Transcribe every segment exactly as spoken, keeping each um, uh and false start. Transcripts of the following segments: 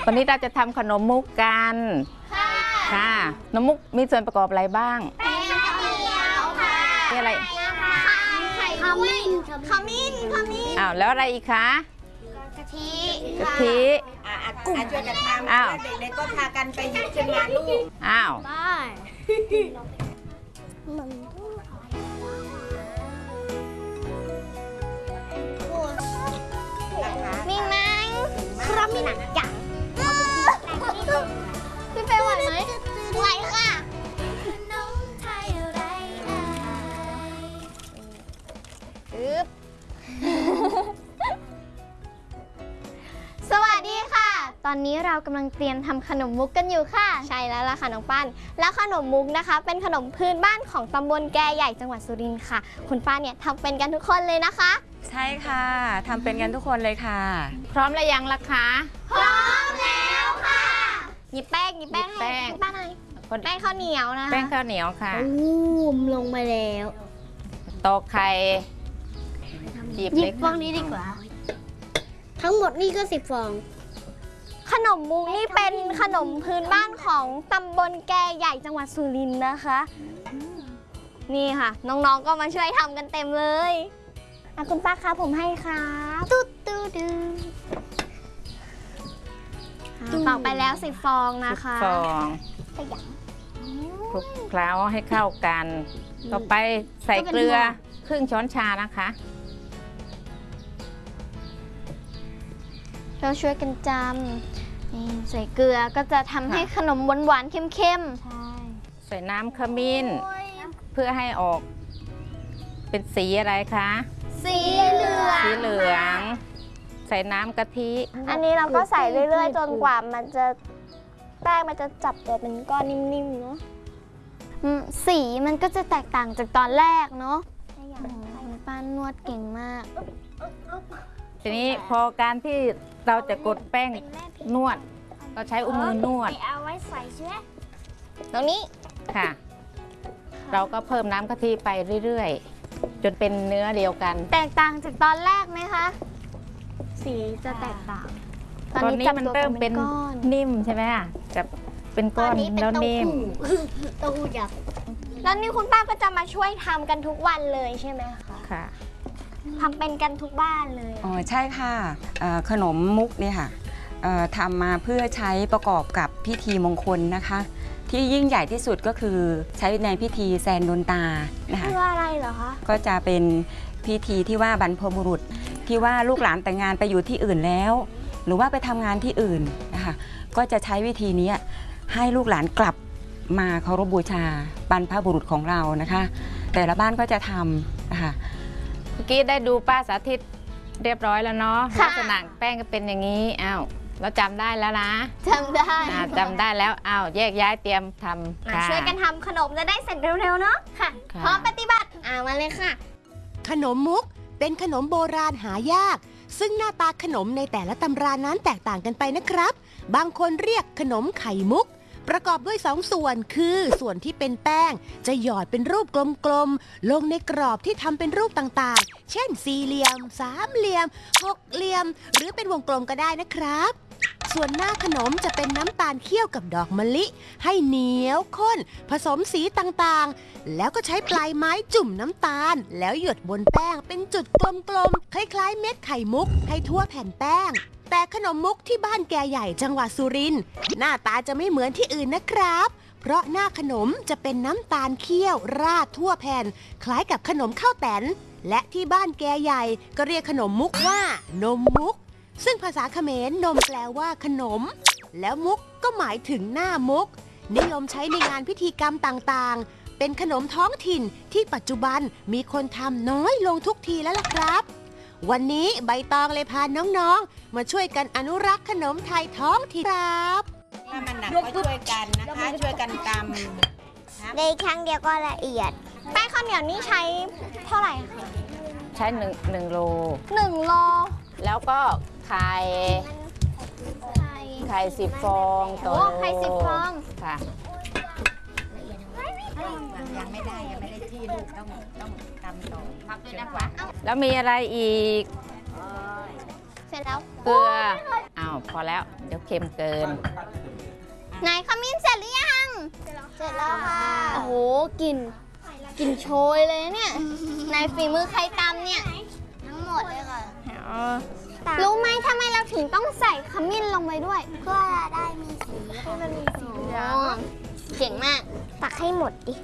วันนี้เราจะทำขนมมุกกันค่ะขนมมุกมีส่วนประกอบอะไรบ้างแป้งข้าวเหนียวค่ะมีอะไรไข่ขมิ้นขมิ้นขมิ้นอ้าวแล้วอะไรอีกคะกะทิกะทิอ่ะช่วยกันทำอ้าวเด็กๆก็พากันไปหยิบขึ้นมาลูกอ้าวได้มีไหมครับมีหนังจังพี่เฟย์ไหวไหมไหวค่ะอึ๊บสวัสดีค่ะตอนนี้เรากำลังเตรียมทำขนมมุกกันอยู่ค่ะใช่แล้วล่ะค่ะน้องปั้นแล้วขนมมุกนะคะเป็นขนมพื้นบ้านของตำบลแกใหญ่จังหวัดสุรินทร์ค่ะคุณป้าเนี่ยทำเป็นกันทุกคนเลยนะคะใช่ค่ะทำเป็นกันทุกคนเลยค่ะพร้อมแล้วยังล่ะคะพร้อมแล้วค่ะหยิบแป้งหยิบแป้งให้ป้าหน่อยแป้งข้าวเหนียวนะแป้งข้าวเหนียวค่ะอู้มลงมาแล้วตอกไข่หยิบฟองนี้ดีกว่าทั้งหมดนี่ก็สิบฟองขนมมุกนี่เป็นขนมพื้นบ้านของตำบลแกใหญ่จังหวัดสุรินทร์นะคะนี่ค่ะน้องๆก็มาช่วยทำกันเต็มเลยอ่ะคุณป้าคะผมให้ครับตุ๊ดตุ๊ดตอกไปแล้วสิบฟองนะคะฟองคลุกเคล้าให้เข้ากันต่อไปใส่เกลือครึ่งช้อนชานะคะเราช่วยกันจำนี่ใส่เกลือก็จะทำให้ขนมหวานๆเข้มๆใช่ใส่น้ำขมิ้นเพื่อให้ออกเป็นสีอะไรคะสีเหลืองสีเหลืองใส่น้ำกะทิอันนี้เราก็ใส่เรื่อยๆจนกว่ามันจะแป้งมันจะจับตัวเป็นก้อนนิ่มๆเนาะสีมันก็จะแตกต่างจากตอนแรกเนาะป้านวดเก่งมากทีนี้พอการที่เราจะกดแป้งนวดเราใช้อุ้งมือนวดเอาไว้ใส่ใช่ไหมตรงนี้ค่ะเราก็เพิ่มน้ำกะทิไปเรื่อยๆจนเป็นเนื้อเดียวกันแตกต่างจากตอนแรกไหมคะสีจะแตกต่างตอนนี้มันเริ่มเป็นนิ่มใช่ไหมอ่ะจะเป็นก้อนแล้วนิ่มเต้าหู้ยักษ์แล้วนี่คุณป้าก็จะมาช่วยทำกันทุกวันเลยใช่ไหมคะค่ะทำเป็นกันทุกบ้านเลยอ๋อใช่ค่ะขนมมุกเนี่ยค่ะทำมาเพื่อใช้ประกอบกับพิธีมงคลนะคะที่ยิ่งใหญ่ที่สุดก็คือใช้ในพิธีแซนดนตานะคะเพื่ออะไรเหรอคะก็จะเป็นพิธีที่ว่าบรรพบุรุษที่ว่าลูกหลานแต่งงานไปอยู่ที่อื่นแล้วหรือว่าไปทำงานที่อื่นนะคะก็จะใช้วิธีนี้ให้ลูกหลานกลับมาเคารพบูชาบรรพบุรุษของเรานะคะแต่ละบ้านก็จะทำนะคะเมื่อกี้ได้ดูป้าสาธิตเรียบร้อยแล้วเนาะลักษณะแป้งก็เป็นอย่างนี้อ้าวเราจำได้แล้วนะจำได้จำได้แล้วอ้าวแยกย้ายเตรียมทำช่วยกันทำขนมจะได้เสร็จเร็วๆเนาะค่ะพร้อมปฏิบัติอ่ามาเลยค่ะขนมมุกเป็นขนมโบราณหายากซึ่งหน้าตาขนมในแต่ละตำรานั้นแตกต่างกันไปนะครับบางคนเรียกขนมไข่มุกประกอบด้วยสองส่วนคือส่วนที่เป็นแป้งจะหยอดเป็นรูปกลมๆลงในกรอบที่ทำเป็นรูปต่างๆเช่นสี่เหลี่ยมสามเหลี่ยมหกเหลี่ยมหรือเป็นวงกลมก็ได้นะครับส่วนหน้าขนมจะเป็นน้ำตาลเคี่ยวกับดอกมะลิให้เหนียวข้นผสมสีต่างๆแล้วก็ใช้ปลายไม้จุ่มน้ำตาลแล้วหยดบนแป้งเป็นจุดกลมๆคล้ายๆเม็ดไข่มุกให้ทั่วแผ่นแป้งแต่ขนมมุกที่บ้านแกใหญ่จังหวัดสุรินทร์หน้าตาจะไม่เหมือนที่อื่นนะครับเพราะหน้าขนมจะเป็นน้ำตาลเคี่ยวราดทั่วแผ่นคล้ายกับขนมข้าวแตนและที่บ้านแกใหญ่ก็เรียกขนมมุกว่านมมุกซึ่งภาษาเขมรนมแปลว่าขนมแล้วมุกก็หมายถึงหน้ามุกนิยมใช้ในงานพิธีกรรมต่างๆเป็นขนมท้องถิ่นที่ปัจจุบันมีคนทำน้อยลงทุกทีแล้วล่ะครับวันนี้ใบตองเลยพาน้องๆมาช่วยกันอนุรักษ์ขนมไทยท้องถิ่นครับถ้ามันหนักก็ช่วยกันนะคะช่วยกันตำในครั้งเดียวก็ละเอียดแป้งข้าวเหนียวนี่ใช้เท่าไหร่คะใช้หนึ่งหนึ่งโลหนึ่งโลแล้วก็ไข่ไข่สิบฟองต่อโลไข่สิบฟองค่ะยังไม่ได้ยังไม่ได้ที่ลูกต้องต้องตำต่อพักด้วยนะคะแล้วมีอะไรอีกเสร็จแล้วเกลืออ้าวพอแล้วเดี๋ยวเค็มเกินไหนขมิ้นเสร็จหรือยังเสร็จแล้วค่ะโอ้โหกลิ่นกลิ่นโชยเลยเนี่ยในฝีมือใครตำเนี่ยทั้งหมดเลยค่ะรู้ไหมทำไมเราถึงต้องใส่ขมิ้นลงไปด้วยเพื่อได้มีสีให้มันมีสีเหลืองเก่งมากตักให้หมดดิ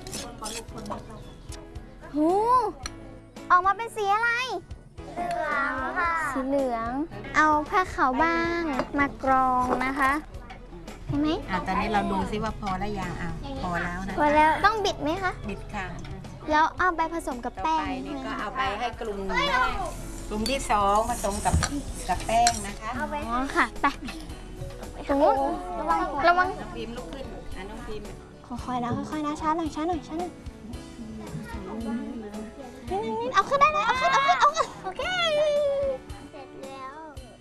หูออกมาเป็นสีอะไรเหลืองค่ะสีเหลืองเอาผ้าขาวบ้างมากรองนะคะเห็นไหมอ่ะตอนนี้เราดูซิว่าพอแล้วยังอ่ะพอแล้วนะพอแล้วต้องบิดไหมคะบิดค่ะแล้วเอาไปผสมกับต่อแป้ไปงนี่ก็เอาไปให้กลุ่มกลุ่มที่สองผสมกับกับแป้งนะคะอ๋อค่ะไปตรงนู้นระวังระวังน้องพิมพ์ลุกขึ้นอ่ะน้องพิมพ์ค่อยๆนะค่อยๆนะช้าหน่อยช้าหน่อยช้าหน่อยนี่นี่นี่เอาขึ้นได้เลยเอาขึ้นเอาขึ้นเอาขึ้นโอเคเสร็จแล้ว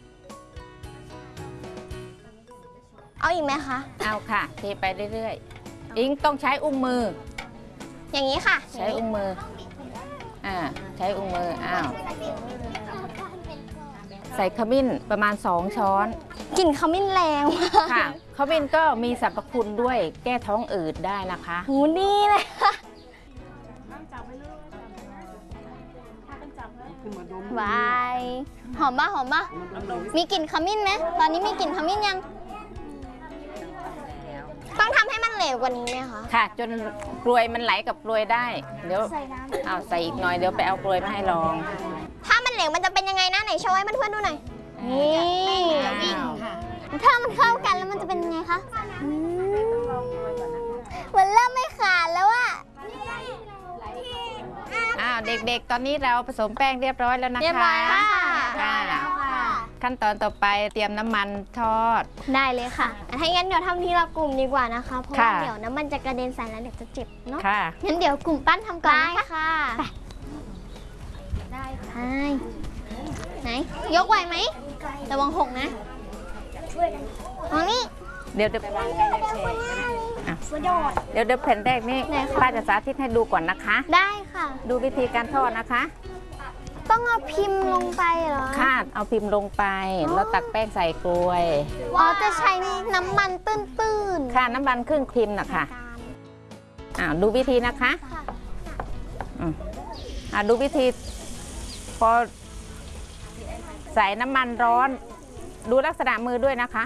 เอาอีกไหมคะเอาค่ะเทไปเรื่อยๆอิงต้องใช้อุ้งมืออย่างนี้ค่ะใช้อุ้งมืออ่าใช้อุ้งมืออ้าวใส่ขมิ้นประมาณสองช้อนกลิ่นขมิ้นแรงมากค่ะขมิ้นก็มีสรรพคุณด้วยแก้ท้องอืดได้นะคะหูดีเลยค่ะวายหอมปะหอมปะมีกลิ่นขมิ้นไหมตอนนี้มีกลิ่นขมิ้นยัง ต้องทำให้มันเหลวกว่านี้ไหมคะค่ะ จนกลวยมันไหลกับกลวยได้ เดี๋ยวใส่น้ำเอาใส่อีกหน่อยเดี๋ยวไปเอากลวยมาให้ลองถ้ามันเหลวมันจะเป็นยังไงนะไหนโชว์ให้เพื่อนๆดูหน่อย นี่อ้าวถ้ามันเข้ากันแล้วมันจะเป็นยังไงคะอืมมันเริ่มไม่ขาดแล้วอะอ้าวเด็กๆ ตอนนี้เราผสมแป้งเรียบร้อยแล้วนะคะเรียบร้อยแล้วค่ะค่ะ ขั้นตอนต่อไปเตรียมน้ำมันทอดได้เลยค่ะถ้างั้นเดี๋ยวทำทีละกลุ่มดีกว่านะคะ เพราะว่าค่ะเดี๋ยวน้ำมันจะกระเด็นใส่แล้วเดี๋ยวจะเจ็บเนาะค่ะงั้นเดี๋ยวกลุ่มปั้นทำก่อนนะคะค่ะได้ค่ะไหน ยกไหวไหมระวังหกนะเอานี่เดี๋ยวเดี๋ยวอ่ะเดี๋ยวเดี๋ยวแผ่นแรกนี่ไหนคะป้าจะสาธิตให้ดูก่อนนะคะได้ค่ะดูวิธีการทอดนะคะต้องเอาพิมพ์ลงไปเหรอคาดเอาพิมพ์ลงไป แล้วตักแป้งใส่กลวยอ๋อจะใช้น้ำมันตื้นๆค่ะน้ำมันครึ่งพิมพ์นะคะอ่าดูวิธีนะคะค่ะอืมอ่าดูวิธีพอใส่น้ำมันร้อน ดูลักษณะมือด้วยนะคะ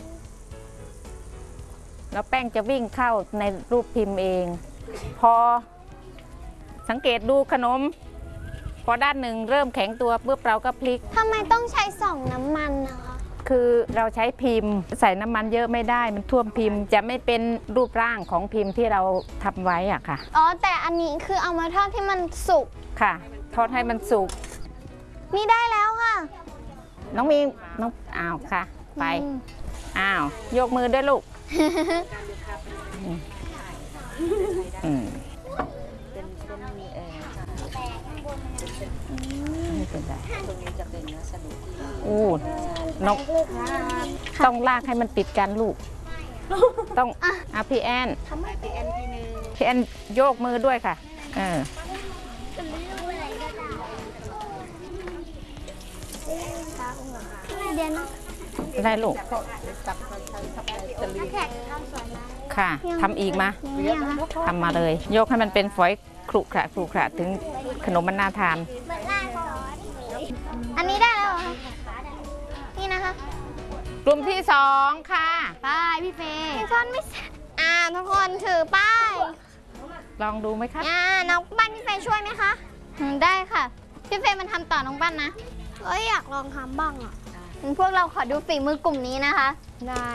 แล้วแป้งจะวิ่งเข้าในรูปพิมพ์เอง พอสังเกตดูขนม พอด้านหนึ่งเริ่มแข็งตัวปุ๊บเราก็พลิกทำไมต้องใช้สองน้ำมันนะคะคือเราใช้พิมพ์ ใส่น้ำมันเยอะไม่ได้ มันท่วมพิมพ์ จะไม่เป็นรูปร่างของพิมพ์ที่เราทำไว้อะค่ะอ๋อแต่อันนี้คือเอามาทอดที่มันสุกค่ะ ทอดให้มันสุกนี่ได้แล้วค่ะน้องมีน้องอ้าวค่ะ ไปอืมอ้าว ยกมือด้วยลูก อืมไม่เป็นไรอู้นกต้องลากให้มันติดกันลูก ต้องอ่ะพี่แอนพี่แอนโยกมือด้วยค่ะ เออเดี๋ยวนะได้ลูกแท็กทำสวยไหมค่ะทำอีกมายังคะทำมาเลย ยกให้มันเป็นฝอยครุขระครุขระถึงขนมมันน่าทานอันนี้ได้แล้วเหรอคะนี่นะคะกลุ่มที่สองค่ะป้ายพี่เฟย์พี่ช้อนไม่เสร็จอ่าทุกคนถือป้ายลองดูไหมคะอ่าน้องปั้นพี่เฟย์ช่วยไหมคะอืมได้ค่ะพี่เฟย์มันทำต่อน้องปั้นนะเอ้ยอยากลองทำบ้างอ่ะงั้นพวกเราขอดูฝีมือกลุ่มนี้นะคะ ได้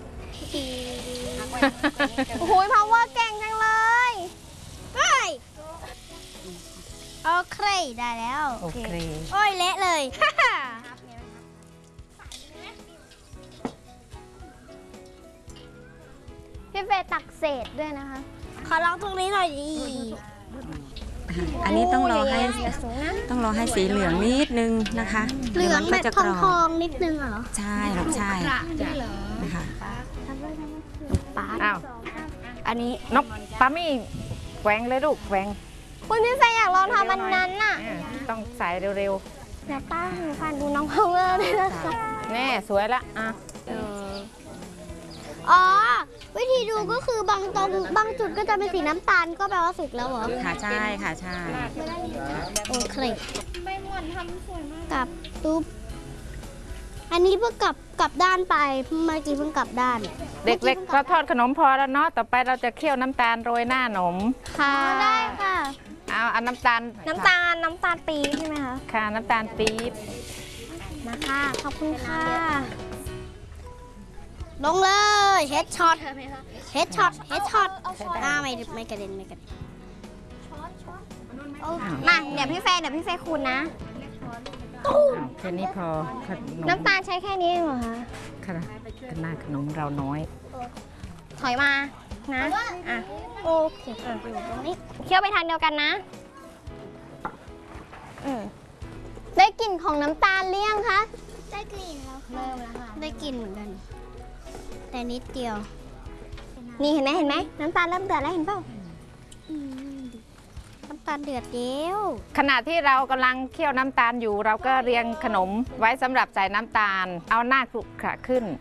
โอ้โห power เก่งจังเลยเฮ้ยโอเคได้แล้วโอเคโอ้ยเละเลย พี่เฟย์ตักเศษด้วยนะคะ ขอลองตรงนี้หน่อยดีอันนี้ต้องรอให้โยย่าสูงนะต้องรอให้สีเหลืองนิดนึงนะคะเหลืองดี๋ยวแบมันบก็จะทกองรทอองบนิดนึงเหรอใช่หรอกใช่นะคะอ้าวอันนี้นกปามี่แหวงเลยลูกแหวงคุณพี่เฟย์อยากลองทำอันนั้นน่ะอ่าต้องใส่เร็วเดี๋ยวป้าหนูฟันดูน้อง power ด้วยนะคะๆแน่สวยละอ่ะอ๋อ วิธีดูก็คือบางตรงบางจุดก็จะเป็นสีน้ำตาลก็แปลว่าสุกแล้วเหรอค่ะใช่ค่ะใช่โอเคกลับตุ๊บอันนี้เพิ่งกลับกลับด้านไปเมื่อกี้เพิ่งกลับด้านเด็กๆเราทอดขนมพอแล้วเนาะต่อไปเราจะเคี่ยวน้ำตาลโรยหน้าขนมค่ะได้ค่ะเอาอันน้ำตาลน้ำตาลน้ำตาลปี๊บใช่ไหมคะค่ะน้ำตาลปี๊บมาค่ะขอบคุณค่ะ ลงเลยเฮดช็อตเฮดช็อตเฮดช็อตอ่าไม่ไม่กระเด็นไม่กระเด็นมาเดี๋ยวพี่เฟย์เดี๋ยวพี่เฟย์คูณนะอ้าวแค่นี้พอขนมน้ำตาลใช้แค่นี้เองเหรอคะค่ะหน้าขนมเราน้อยถอยมานะอ่ะโอเคอ่ะอยู่ตรงนี้เคี่ยวไปทางเดียวกันนะอืมได้กลิ่นของน้ำตาลเลี่ยงคะได้กลิ่นแล้วเริ่มแล้วค่ะได้กลิ่นเหมือนกัน แต่นิดเดียว นี่เห็นไหมเห็นไหมน้ำตาลเริ่มเดือดแล้วเห็นเปล่าอืมน้ำตาลเดือดเดียวขณะที่เรากำลังเคี่ยวน้ำตาลอยู่ เราก็เรียงขนมไว้สำหรับใส่น้ำตาล เอาหน้าคลุกขระขึ้น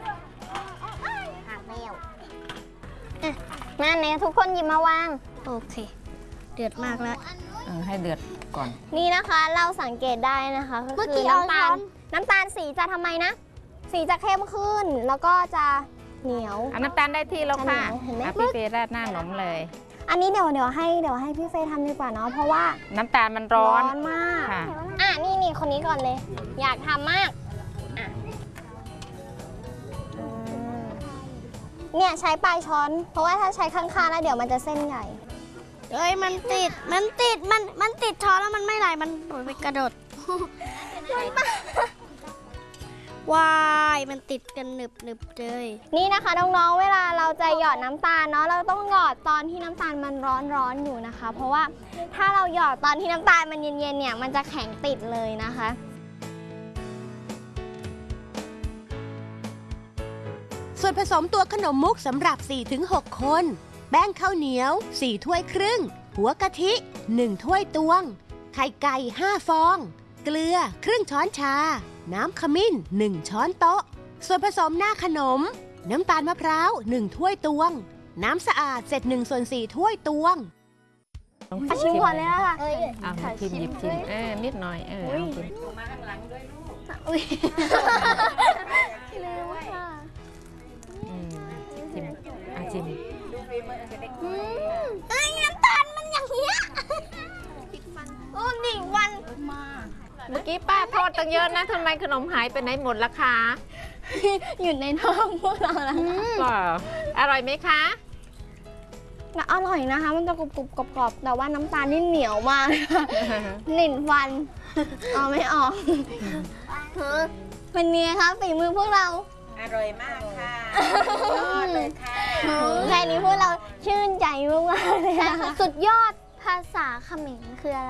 นั่นเนี่ยทุกคนหยิบมาวาง โอเค เดือดมากแล้วเออให้เดือดก่อนนี่นะคะเราสังเกตได้นะคะก็คือน้ำตาลน้ำตาลสีจะทำไมนะ สีจะเข้มขึ้นแล้วก็จะเหนียวเอาน้ำตาลได้ที่แล้วค่ะเห็นไหมเอาพี่เฟย์ราดหน้าขนมเลยอันนี้เดี๋ยวเดี๋ยวให้เดี๋ยวให้พี่เฟย์ทำดีกว่าเนาะเพราะว่าน้ำตาลมันร้อนมากค่ะอ่ะนี่นี่คนนี้ก่อนเลย อยากทำมากอ่ะอืมเนี่ยใช้ปลายช้อน เพราะว่าถ้าใช้ข้างๆแล้วเดี๋ยวมันจะเส้นใหญ่เอ้ยมันติดมันติดมันมันติดช้อนแล้วมันไม่ไหลมันไปกระโดด วายมันติดกันหนึบหนึบเลยนี่นะคะน้องๆเวลาเราจะหยอดน้ำตาลเนาะเราต้องหยอดตอนที่น้ำตาลมันร้อนๆอยู่นะคะ เพราะว่าถ้าเราหยอดตอนที่น้ำตาลมันเย็นๆเนี่ยมันจะแข็งติดเลยนะคะส่วนผสมตัวขนมมุกสำหรับ สี่ถึงหก คน แป้งข้าวเหนียว สี่ ถ้วยครึ่ง หัวกะทิ หนึ่ง ถ้วยตวง ไข่ไก่ ห้า ฟอง เกลือ ครึ่งช้อนชา น้ำขมิ้น หนึ่ง ช้อนโต๊ะ ส่วนผสมหน้าขนม น้ำตาลมะพร้าว หนึ่ง ถ้วยตวง น้ำสะอาดเศษหนึ่งส่วนสี่ถ้วยตวงอาชิมก่อนเลยนะคะเอามาชิมหยิบชิมเออนิดหน่อยเออเอาชิมอุ้ยลืมค่ะอืมชิมเอาชิมอืมเอ้ยน้ำตาลมันอย่างเงี้ยโอ้หนิวันเมื่อกี้ป้าทอดตั้งเยอะนะทำไมขนมหายไปไหนหมดล่ะคะอยู่ในท้องพวกเราแล้วก็อร่อยไหมคะนะอร่อยนะคะ มันจะกรุบๆกรอบๆแต่ว่าน้ำตาลนี่เหนียวมากหลิ่นฟันเอาไม่ออกเป็นไงคะฝีมือพวกเราอร่อยมากค่ะยอดเลยค่ะแค่นี้พวกเราชื่นใจมากๆเลยค่ะสุดยอดภาษาเขมรคืออะไร